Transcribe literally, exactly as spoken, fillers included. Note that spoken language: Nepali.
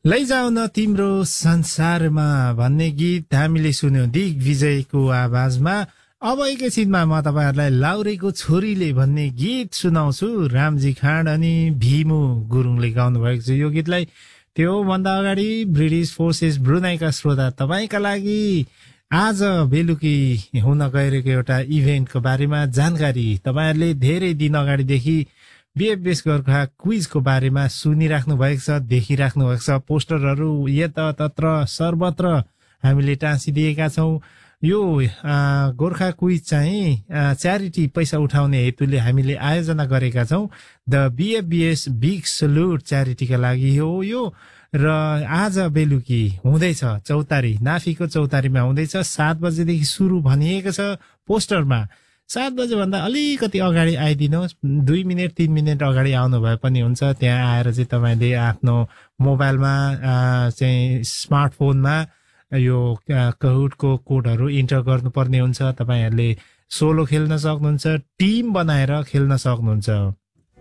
लैजाऊ न तिम्रो संसारमा भन्ने गीत हामीले सुन्यौं दिग्विजयको आवाजमा। अब एकैछिनमा म तपाईहरुलाई लाउरेको छोरीले भन्ने गीत सुनाउँछु। रामजी खाँड अनि भीमु गुरुङले गाउनु भएको छ यो गीतलाई। त्यो भन्दा अगाडि ब्रिटिश फोर्सेस ब्रुनाईका श्रोता तपाईका लागि आज बेलुकी हुन गइरहेको एउटा इभेन्टको बारेमा जानकारी। तपाईहरुले धेरै दिन अगाडिदेखि बीएफबीएस गोर्खा क्विजको बारेमा सुनिराख्नु भएको छ, देखिराख्नु भएको छ। पोस्टरहरू यतातत्र सर्वत्र हामीले टाँसिदिएका छौं। यो गोर्खा क्विज चाहिँ च्यारिटी पैसा उठाउने हेतुले हामीले आयोजना गरेका छौं। द बीएफबीएस बिग सल्युट च्यारिटीका लागि हो यो। र आज बेलुकी हुँदैछ चौतारी, नाफीको चौतारीमा हुँदैछ। सात बजेदेखि सुरु भनिएको छ पोस्टरमा। सात बजे भन्दा अलिकति अगाडि आइदिनुहोस्। दुई मिनट तीन मिनट अगाडि आउनु भए पनि हुन्छ। त्यहाँ आएर चाहिँ तपाईँले आफ्नो मोबाइलमा चाहिँ स्मार्टफोनमा यो कहुटको कोडहरू इन्टर गर्नुपर्ने हुन्छ। तपाईँहरूले सोलो खेल्न सक्नुहुन्छ, टिम बनाएर खेल्न सक्नुहुन्छ।